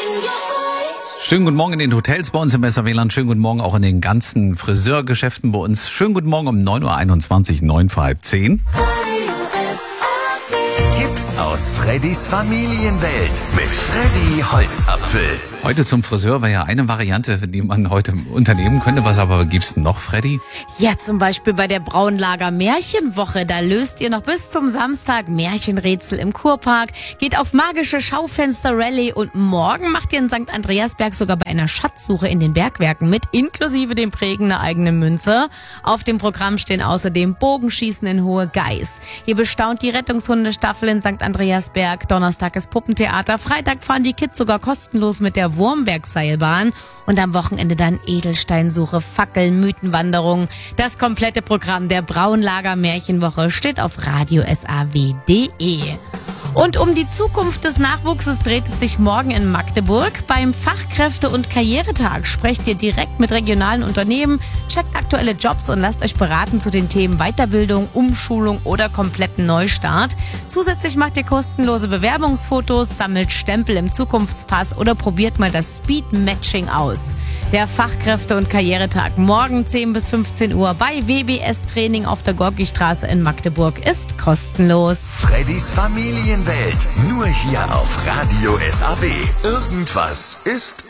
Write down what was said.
Schönen guten Morgen in den Hotels bei uns im SAW-Land. Schönen guten Morgen auch in den ganzen Friseurgeschäften bei uns. Schönen guten Morgen um 9.21 Uhr, 9 vor halb 10. Tipps aus Freddys Familienwelt mit Freddy Holzapfel. Heute zum Friseur wäre ja eine Variante, die man heute unternehmen könnte. Was aber gibt's denn noch, Freddy? Ja, zum Beispiel bei der Braunlager Märchenwoche. Da löst ihr noch bis zum Samstag Märchenrätsel im Kurpark, geht auf magische Schaufenster-Rallye und morgen macht ihr in St. Andreasberg sogar bei einer Schatzsuche in den Bergwerken mit, inklusive dem Prägen einer eigenen Münze. Auf dem Programm stehen außerdem Bogenschießen in Hohe Geiß. Ihr bestaunt die Rettungshundestaffel in St. Andreasberg. Donnerstag ist Puppentheater. Freitag fahren die Kids sogar kostenlos mit der Wurmbergseilbahn. Und am Wochenende dann Edelsteinsuche, Fackeln, Mythenwanderung. Das komplette Programm der Braunlager Märchenwoche steht auf radiosaw.de. Und um die Zukunft des Nachwuchses dreht es sich morgen in Magdeburg. Beim Fachkräfte- und Karrieretag sprecht ihr direkt mit regionalen Unternehmen, checkt aktuelle Jobs und lasst euch beraten zu den Themen Weiterbildung, Umschulung oder kompletten Neustart. Zusätzlich macht ihr kostenlose Bewerbungsfotos, sammelt Stempel im Zukunftspass oder probiert mal das Speed-Matching aus. Der Fachkräfte- und Karrieretag morgen 10 bis 15 Uhr bei WBS Training auf der Gorkistraße in Magdeburg ist kostenlos. Freddys Familienwelt, nur hier auf Radio SAW. Irgendwas ist